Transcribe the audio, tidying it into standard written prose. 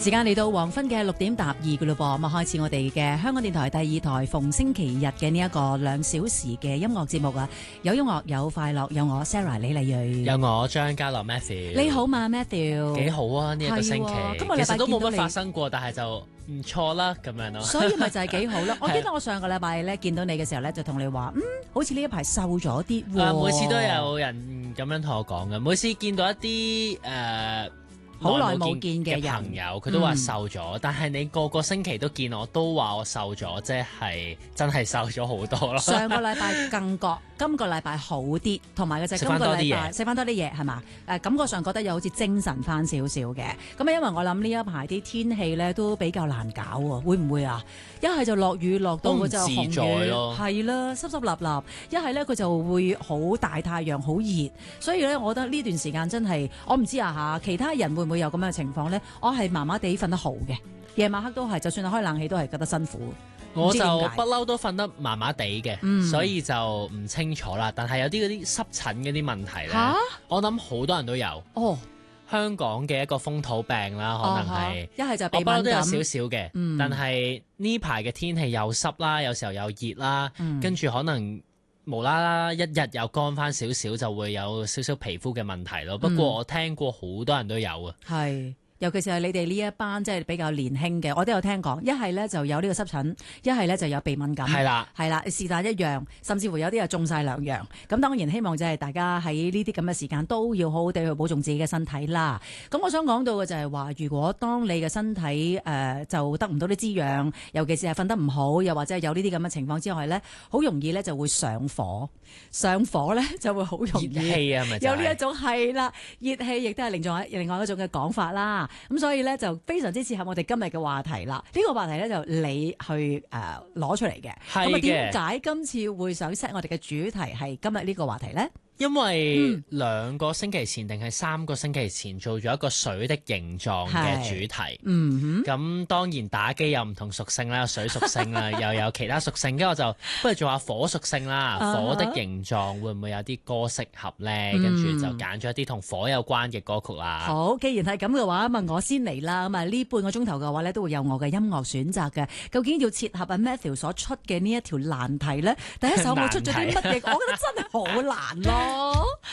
時間嚟到黃昏嘅6:12嘅咯噃，咁啊開始我哋嘅香港電台第2台逢星期日嘅呢一個2小時嘅音樂節目啊，有音樂有快樂，有我 Sarah 李麗蕊， 有我張家樂 Matthew。 你好嘛 Matthew？ 幾好啊！呢一個星期， 今個禮拜其實都冇乜發生過，但係就唔錯啦咁樣咯。 所以咪就係幾好咯。我記得我上個禮拜咧見到你嘅時候咧，就同你話好似呢一排瘦咗啲喎。 每次都有人咁樣同我講嘅，每次見到一啲好耐冇見嘅朋友，佢都話瘦咗，但係你個個星期都見我，都話我瘦咗，即係真係瘦咗好多咯。 上個禮拜更覺，今個禮拜好啲，同埋嘅就係今個禮拜食翻多啲嘢係嘛？感覺上覺得有好似精神翻少少嘅。咁啊，因為我諗呢一排啲天氣咧都比較難搞喎，會唔會啊？一係就落雨落到就紅雨，係啦，濕濕立立；一係咧佢就會好大太陽，好熱。所以咧，我覺得呢段時間真係，我唔知啊嚇，其他人會唔會有咁樣嘅情況咧？我係麻麻地瞓得好嘅，夜晚黑都係，就算開冷氣都係覺得辛苦。 我就不嬲都瞓得麻麻地嘅，所以就唔清楚啦。但係有啲嗰啲濕疹嗰啲問題咧，我諗好多人都有。哦，香港嘅一個風土病啦，可能係一係就鼻敏感， 我不嬲都有少少嘅。但係呢排嘅天氣又濕啦，有時候又熱啦，跟住可能無啦啦一日又乾翻少少，就會有少少皮膚嘅問題咯。不過我聽過好多人都有啊。 係。尤其是係你哋呢一班即係比較年輕嘅，我都有聽講，一係咧就有呢個濕疹，一係咧就有鼻敏感，係啦，是但一樣，甚至乎有啲係中晒兩樣。咁當然希望就係大家喺呢啲咁嘅時間都要好好地去保重自己嘅身體啦。咁我想講到嘅就係話，如果當你嘅身體就得唔到啲滋養，尤其是係瞓得唔好，又或者係有呢啲咁嘅情況之外咧，好容易咧就會上火，上火咧就會好容易熱氣啊，咪有呢一種係啦，熱氣亦都係另外一種嘅講法啦。咁所以咧就非常之適合我哋今日嘅話題啦。呢個話題咧就你去攞出嚟嘅。咁啊，點解今次會想 set 我哋嘅主題係今日呢個話題咧？ 因為2個星期前定係3個星期前做咗一個水的形狀嘅主題。咁當然打機有唔同屬性啦，有水屬性啦，又有其他屬性。跟住我就不如做下火屬性啦。火的形狀會唔會有啲歌適合咧？跟住就揀咗一啲同火有關嘅歌曲啦。 好，既然係咁嘅話，咁我先嚟啦。咁啊呢半個鐘頭嘅話咧，都會有我嘅音樂選擇嘅。究竟要切合阿 Matthew 所出嘅呢一條難題咧，第一首我出咗啲乜嘢？我覺得真係好難咯。